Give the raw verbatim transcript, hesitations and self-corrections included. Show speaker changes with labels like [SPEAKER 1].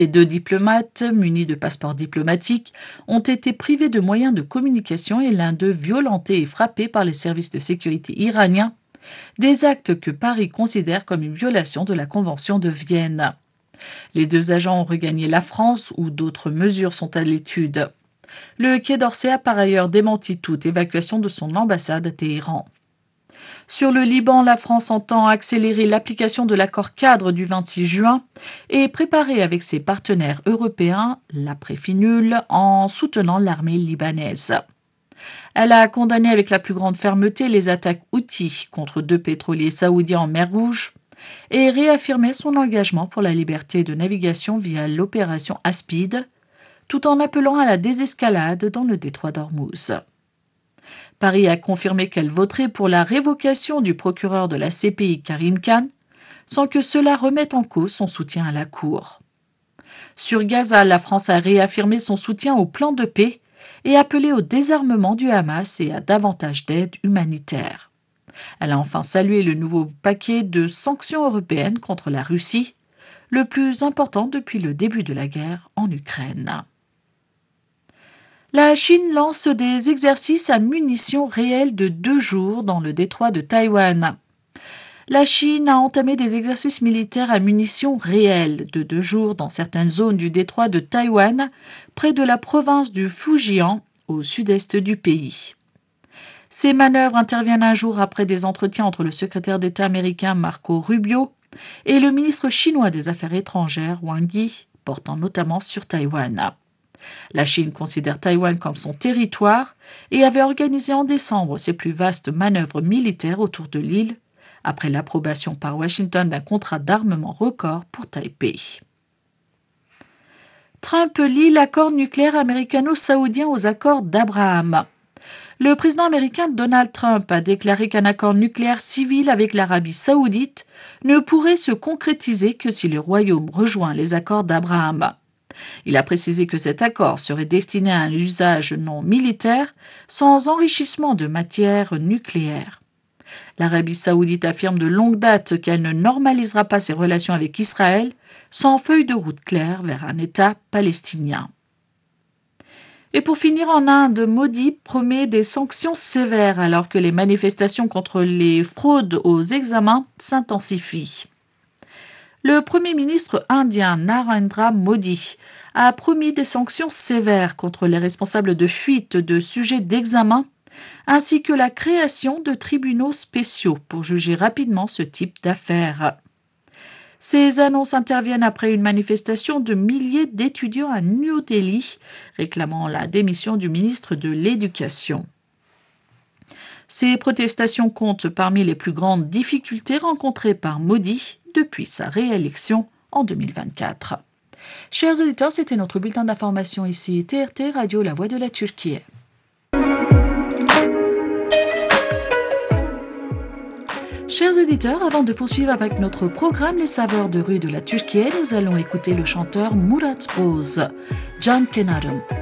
[SPEAKER 1] Et deux diplomates, munis de passeports diplomatiques, ont été privés de moyens de communication et l'un d'eux violenté et frappé par les services de sécurité iraniens, des actes que Paris considère comme une violation de la Convention de Vienne. Les deux agents ont regagné la France où d'autres mesures sont à l'étude. Le Quai d'Orsay a par ailleurs démenti toute évacuation de son ambassade à Téhéran. Sur le Liban, la France entend accélérer l'application de l'accord cadre du vingt-six juin et préparer avec ses partenaires européens l'après nul en soutenant l'armée libanaise. Elle a condamné avec la plus grande fermeté les attaques Houthis contre deux pétroliers saoudiens en mer Rouge et réaffirmé son engagement pour la liberté de navigation via l'opération Aspide, tout en appelant à la désescalade dans le détroit d'Ormuz. Paris a confirmé qu'elle voterait pour la révocation du procureur de la C P I Karim Khan, sans que cela remette en cause son soutien à la Cour. Sur Gaza, la France a réaffirmé son soutien au plan de paix et appelé au désarmement du Hamas et à davantage d'aide humanitaire. Elle a enfin salué le nouveau paquet de sanctions européennes contre la Russie, le plus important depuis le début de la guerre en Ukraine. La Chine lance des exercices à munitions réelles de deux jours dans le détroit de Taïwan. La Chine a entamé des exercices militaires à munitions réelles de deux jours dans certaines zones du détroit de Taïwan, près de la province du Fujian, au sud-est du pays. Ces manœuvres interviennent un jour après des entretiens entre le secrétaire d'État américain Marco Rubio et le ministre chinois des Affaires étrangères Wang Yi, portant notamment sur Taïwan. La Chine considère Taïwan comme son territoire et avait organisé en décembre ses plus vastes manœuvres militaires autour de l'île, après l'approbation par Washington d'un contrat d'armement record pour Taipei. Trump lie l'accord nucléaire américano-saoudien aux accords d'Abraham. Le président américain Donald Trump a déclaré qu'un accord nucléaire civil avec l'Arabie saoudite ne pourrait se concrétiser que si le Royaume rejoint les accords d'Abraham. Il a précisé que cet accord serait destiné à un usage non militaire, sans enrichissement de matières nucléaires. L'Arabie saoudite affirme de longue date qu'elle ne normalisera pas ses relations avec Israël sans feuille de route claire vers un État palestinien. Et pour finir, en Inde, Modi promet des sanctions sévères alors que les manifestations contre les fraudes aux examens s'intensifient. Le Premier ministre indien Narendra Modi a promis des sanctions sévères contre les responsables de fuite de sujets d'examen, ainsi que la création de tribunaux spéciaux pour juger rapidement ce type d'affaires. Ces annonces interviennent après une manifestation de milliers d'étudiants à New Delhi, réclamant la démission du ministre de l'Éducation. Ces protestations comptent parmi les plus grandes difficultés rencontrées par Modi depuis sa réélection en deux mille vingt-quatre. Chers auditeurs, c'était notre bulletin d'information ici, T R T Radio, la voix de la Turquie. Chers auditeurs, avant de poursuivre avec notre programme Les saveurs de rue de la Turquie, nous allons écouter le chanteur Murat Boz, Can Kenarım.